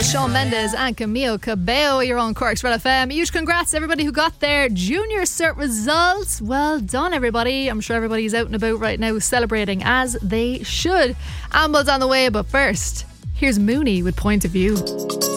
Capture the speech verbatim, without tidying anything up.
Shawn Mendes and Camille Cabello. You're on Cork's Red F M. Huge congrats to everybody who got their junior cert results. Well done, everybody. I'm sure everybody's out and about right now celebrating as they should. Amble's on the way, but first, here's Mooney with Point of View.